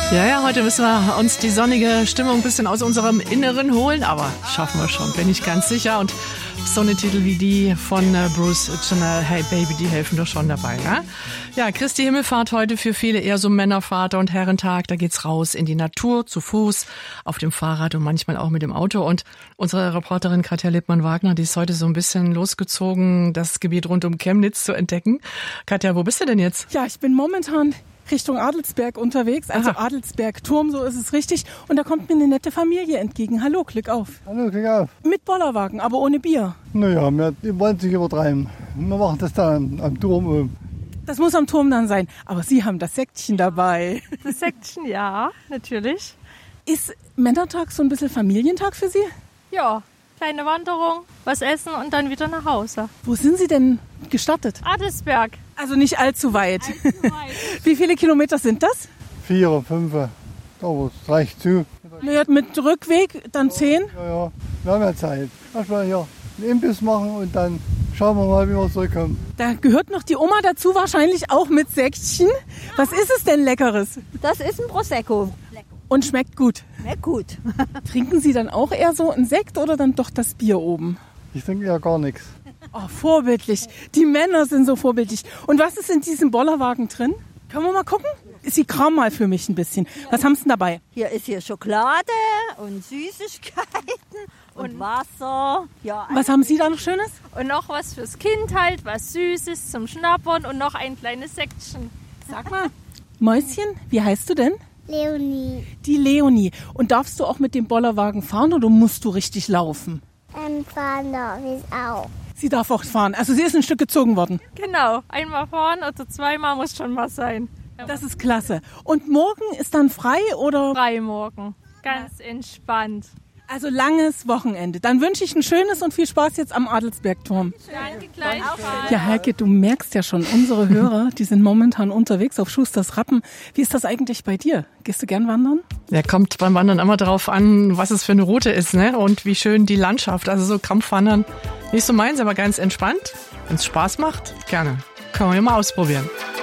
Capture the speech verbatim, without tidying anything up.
Ja, ja, heute müssen wir uns die sonnige Stimmung ein bisschen aus unserem Inneren holen, aber schaffen wir schon, bin ich ganz sicher. Und so eine Titel wie die von Bruce Chanel, Hey Baby, die helfen doch schon dabei, ne? Ja, Christi Himmelfahrt heute für viele eher so Männervater- und Herrentag. Da geht's raus in die Natur, zu Fuß, auf dem Fahrrad und manchmal auch mit dem Auto. Und unsere Reporterin Katja Lippmann-Wagner, die ist heute so ein bisschen losgezogen, das Gebiet rund um Chemnitz zu entdecken. Katja, wo bist du denn jetzt? Ja, ich bin momentan Richtung Adelsberg unterwegs, also Aha. Adelsberg-Turm, so ist es richtig. Und da kommt mir eine nette Familie entgegen. Hallo, Glück auf. Hallo, Glück auf. Mit Bollerwagen, aber ohne Bier. Naja, wir wollen sich übertreiben. Wir machen das da am, am Turm oben. Das muss am Turm dann sein. Aber Sie haben das Säckchen dabei. Das Säckchen, ja, natürlich. Ist Männertag so ein bisschen Familientag für Sie? Ja, kleine Wanderung, was essen und dann wieder nach Hause. Wo sind Sie denn gestartet? Adelsberg. Also nicht allzu weit. Allzu weit. Wie viele Kilometer sind das? Vier, fünf, aber es reicht zu. Naja, mit Rückweg dann zehn. Ja, ja, wir haben ja Zeit. Erstmal hier einen Imbiss machen und dann schauen wir mal, wie wir zurückkommen. Da gehört noch die Oma dazu, wahrscheinlich auch mit Säckchen. Was ist es denn Leckeres? Das ist ein Prosecco. Und schmeckt gut. Schmeckt gut. Trinken Sie dann auch eher so einen Sekt oder dann doch das Bier oben? Ich trinke ja gar nichts. Oh, vorbildlich. Die Männer sind so vorbildlich. Und was ist in diesem Bollerwagen drin? Können wir mal gucken? Sie kramen mal für mich ein bisschen. Was haben Sie denn dabei? Hier ist hier Schokolade und Süßigkeiten und, und Wasser. Ja, was haben Sie da noch Schönes? Und noch was fürs Kind halt, was Süßes zum Schnappern und noch ein kleines Säckchen. Sag mal, Mäuschen, wie heißt du denn? Leonie. Die Leonie. Und darfst du auch mit dem Bollerwagen fahren oder musst du richtig laufen? Ähm, fahren darf ich auch. Sie darf auch fahren. Also sie ist ein Stück gezogen worden. Genau, einmal fahren oder zweimal muss schon mal sein. Das ist klasse. Und morgen ist dann frei oder? Frei morgen, ganz entspannt. Also langes Wochenende. Dann wünsche ich ein schönes und viel Spaß jetzt am Adelsbergturm. Danke gleichfalls. Ja, Heike, du merkst ja schon, unsere Hörer, die sind momentan unterwegs auf Schusters Rappen. Wie ist das eigentlich bei dir? Gehst du gern wandern? Ja, kommt beim Wandern immer darauf an, was es für eine Route ist, ne? Und wie schön die Landschaft. Also so Krampfwandern, nicht so meins, aber ganz entspannt. Wenn es Spaß macht, gerne. Können wir mal ausprobieren.